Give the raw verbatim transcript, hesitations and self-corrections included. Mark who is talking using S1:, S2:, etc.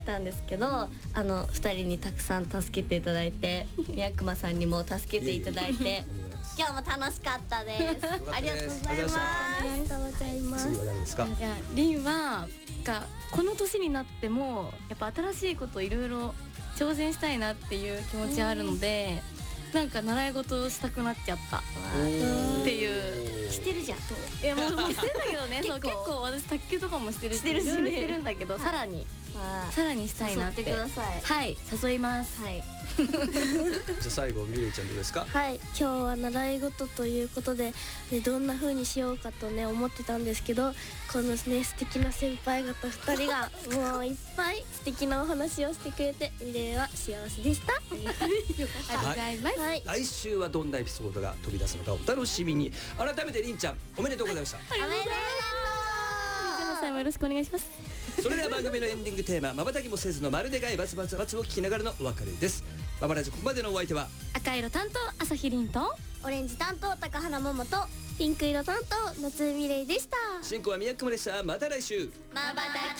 S1: たんですけど、あのふたりにたくさん助けていただいて、宮熊さんにも助けていただいて今日も楽しかったです。ありがとうございます。
S2: ありがとうございます。
S3: 次は誰ですか？
S4: いや、りんはがこの年になってもやっぱ新しいこといろいろ挑戦したいなっていう気持ちあるので、なんか習い事をしたくなっちゃったっていう。
S1: してるじゃん。
S4: いや、もうもうしてんだけどね。そう、結構私卓球とかもしてるし、
S1: してるしね
S4: いろいろしてるんだけど、さらにさらにしたいなって。
S1: 誘ってください。
S4: はい、誘います。
S1: はい。
S3: じゃあ最後みれいちゃんどうですか？
S2: はい、今日は習い事ということで、ね、どんな風にしようかとね思ってたんですけど、このね素敵な先輩方ふたりがもういっぱい素敵なお話をしてくれて、ミレイは幸せでした。
S4: ありがとうございます。
S2: はい、
S3: 来週はどんなエピソードが飛び出すのかお楽しみに。改めてりんちゃんおめでとうございました。
S1: おめでとう。
S4: 皆さんもよろしくお願いします。
S3: それでは番組のエンディングテーマ「まばたきもせずのまるでがいバツバツバツ」を聞きながらのお別れです。ママラジここまでのお相手は
S4: 赤色担当朝日凛と
S1: オレンジ担当高原桃と
S2: ピンク色担当夏江ミレイでした。
S3: 進行は宮久間でした。また来週。
S1: まばたき